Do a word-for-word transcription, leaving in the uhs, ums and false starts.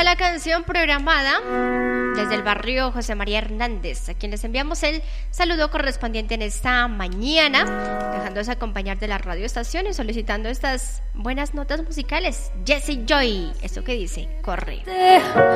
la canción programada desde el barrio José María Hernández, a quien les enviamos el saludo correspondiente en esta mañana, dejándose acompañar de la radioestación y solicitando estas buenas notas musicales. Jessie Joy, eso que dice, corre.